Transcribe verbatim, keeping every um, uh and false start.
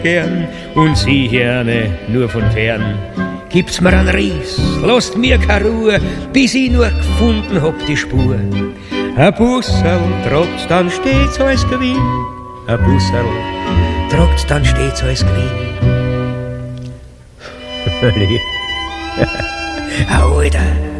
gern und sie gerne nur von fern. Gibt's mir einen Ries, lasst mir keine Ruhe, bis ich nur gefunden hab die Spur. Ein Busserl tragt's, dann steht's als Gewinn. Ein Busserl tragt's, dann steht's als Gewinn. Alter.